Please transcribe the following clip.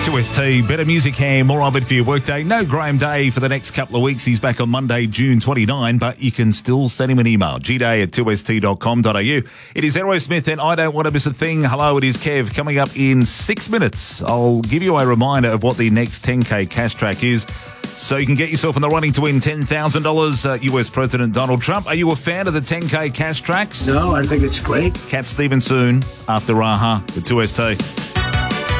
2ST, better music here, more of it for your workday. No Graham Day for the next couple of weeks. He's back on Monday, June 29, but you can still send him an email, gday@2st.com.au. It is Aerosmith and I Don't Want to Miss a Thing. Hello, it is Kev. Coming up in 6 minutes, I'll give you a reminder of what the next 10K cash track is, so you can get yourself in the running to win $10,000. US President Donald Trump. Are you a fan of the 10K cash tracks? No, I think it's great. Cat Stevens soon after Raha with 2ST.